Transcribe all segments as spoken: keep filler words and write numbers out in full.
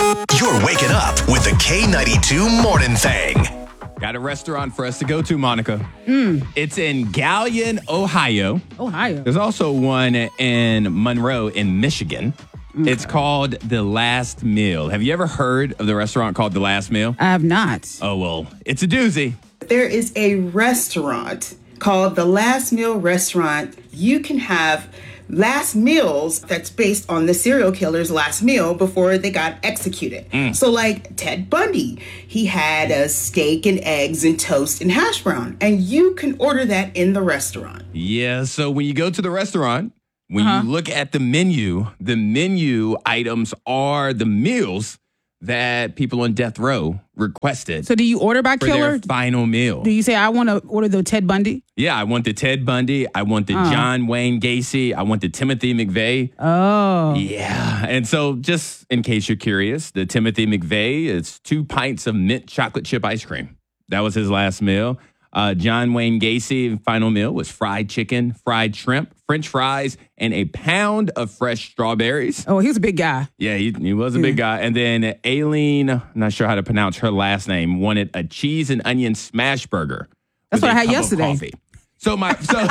You're waking up with the K ninety-two Morning Thing. Got a restaurant for us to go to, Monica. Mm. It's in Galion, Ohio. Ohio. There's also one in Monroe in Michigan. Okay. It's called The Last Meal. Have you ever heard of the restaurant called The Last Meal? I have not. Oh, well, it's a doozy. There is a restaurant called The Last Meal Restaurant. You can have last meals that's based on the serial killer's last meal before they got executed. Mm. So like Ted Bundy, he had a steak and eggs and toast and hash brown, and you can order that in the restaurant. Yeah, so when you go to the restaurant, when uh-huh. you look at the menu, the menu items are the meals that people on death row requested. So do you order by for killer? Their final meal. Do you say, I want to order the Ted Bundy? Yeah, I want the Ted Bundy. I want the uh. John Wayne Gacy. I want the Timothy McVeigh. Oh. Yeah. And so just in case you're curious, the Timothy McVeigh is two pints of mint chocolate chip ice cream. That was his last meal. Uh, John Wayne Gacy, final meal was fried chicken, fried shrimp, French fries, and a pound of fresh strawberries. Oh, he was a big guy. Yeah, he, he was a yeah. big guy. And then Aileen, not sure how to pronounce her last name, wanted a cheese and onion smash burger. That's what I had yesterday. So my so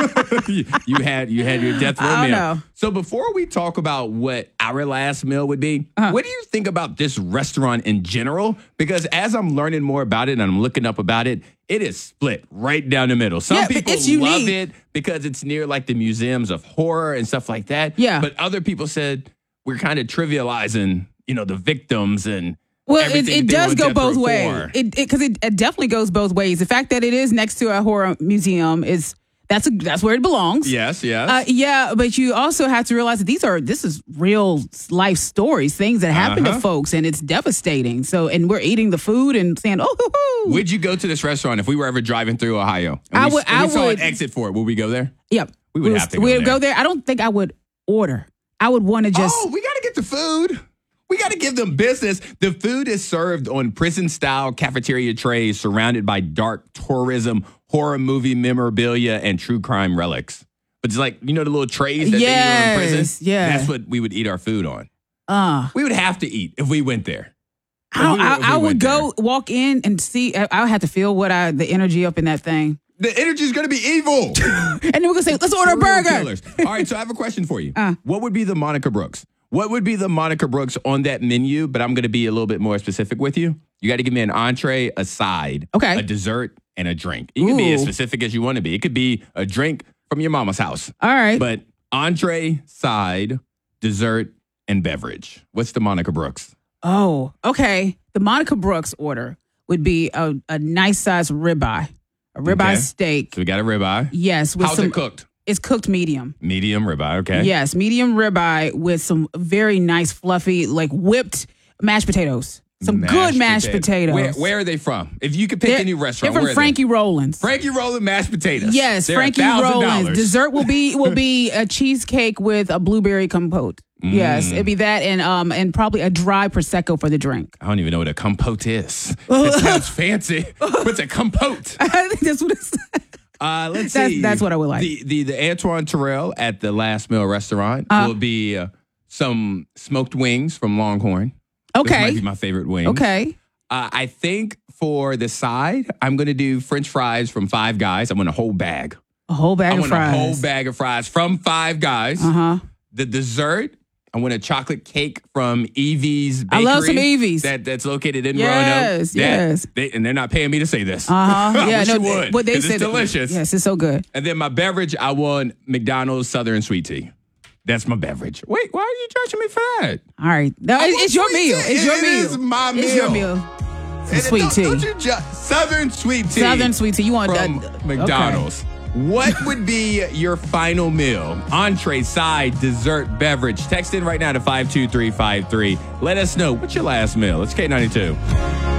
you had you had your death row I don't meal. know. So before we talk about what our last meal would be, uh-huh. what do you think about this restaurant in general? Because as I'm learning more about it and I'm looking up about it, it is split right down the middle. Some yeah, people it's love unique. it because it's near like the museums of horror and stuff like that. Yeah. But other people said we're kind of trivializing, you know, the victims and Well, it, it does go both ways. For. It because it, it, it definitely goes both ways. The fact that it is next to a horror museum is that's a, that's where it belongs. Yes, yes, uh, yeah. But you also have to realize that these are this is real life stories, things that happen uh-huh. to folks, and it's devastating. So, and we're eating the food and saying, "Oh, hoo, hoo." Would you go to this restaurant if we were ever driving through Ohio? And I we, would. And I we saw would, an exit for it. Would we go there? Yep. We would we have to. Go We'd there. go there. I don't think I would order. I would want to just. Oh, we got to get the food. We got to give them business. The food is served on prison-style cafeteria trays surrounded by dark tourism, horror movie memorabilia, and true crime relics. But it's like, you know, the little trays that yes, they use in prison? Yeah. That's what we would eat our food on. Uh, we would have to eat if we went there. I, we, I, I we would go there. walk in and see. I, I would have to feel what I the energy up in that thing. The energy is going to be evil. And then we're going to say, let's order a burger. Killers. All right, so I have a question for you. Uh, what would be the Monica Brooks? What would be the Monica Brooks on that menu? But I'm going to be a little bit more specific with you. You got to give me an entree, a side, okay. a dessert, and a drink. You can Ooh. be as specific as you want to be. It could be a drink from your mama's house. All right. But entree, side, dessert, and beverage. What's the Monica Brooks? Oh, okay. The Monica Brooks order would be a, a nice size ribeye, a ribeye okay. steak. So we got a ribeye. Yes. With How's some, it cooked? It's cooked medium. Medium ribeye, okay. Yes, medium ribeye with some very nice, fluffy, like whipped mashed potatoes. Some mashed good mashed potato. potatoes. Where, where are they from? If you could pick they're, any restaurant, they're from where Frankie Rollins. Frankie Rollins mashed potatoes. Yes, they're Frankie one thousand Rollins. dollars. Dessert will be will be a cheesecake with a blueberry compote. Mm. Yes, it'd be that and um and probably a dry prosecco for the drink. I don't even know what a compote is. It sounds fancy. What's a compote? I think that's what it's. Uh, let's that's, see. That's what I would like. The the, the Antoine Terrell at the Last Meal restaurant uh, will be uh, some smoked wings from Longhorn. Okay. This might be my favorite wings. Okay. Uh, I think for the side, I'm going to do French fries from Five Guys. I want a whole bag. A whole bag I of want fries. a whole bag of fries from Five Guys. Uh-huh. The dessert, I want a chocolate cake from Evie's Bakery. I love some Evie's. That, that's located in yes, Roanoke. That, yes. They, and they're not paying me to say this. Uh-huh. I Yeah, wish no, you would. What they said, it's delicious. Yes, it's so good. And then my beverage, I want McDonald's Southern Sweet Tea. That's my beverage. Wait, why are you judging me for that? All right. No, it, it's your meal. Tea. It's your it meal. It is my meal. It's your meal. Some and sweet don't, tea. Don't you ju- Southern Sweet Tea. Southern Sweet Tea. You want from uh, McDonald's. Okay. What would be your final meal? Entree, side, dessert, beverage. Text in right now to five two three five three. Let us know. What's your last meal? It's K ninety-two.